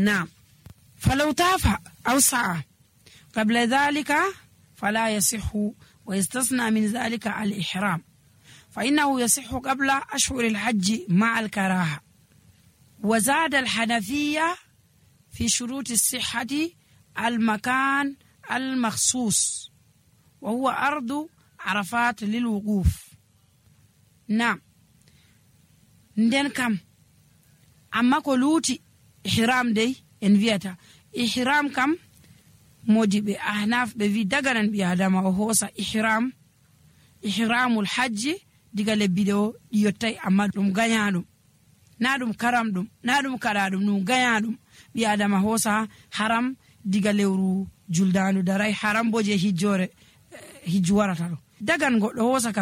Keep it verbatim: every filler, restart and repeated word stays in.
نعم. فلو تافه أو سعى قبل ذلك فلا يصح، ويستثنى من ذلك الإحرام، فإنه يصح قبل أشهر الحج مع الكراهة. وزاد الحنفية في شروط الصحة المكان المخصوص، وهو أرض عرفات للوقوف. نعم. ندن كم أما كلوتي إحرام دي انفيتا إحرام كم موجي بأحناف بفي دغران بيادما وهوسا إحرام إحرام الحج diga lebbido yottay amma dum ganyaadum na dum karam dum na dum karadum no ganyaadum bi adama hosa haram diga lewru juldanu daray haram boje hijjore hijju warata do dagan goddo hosa kam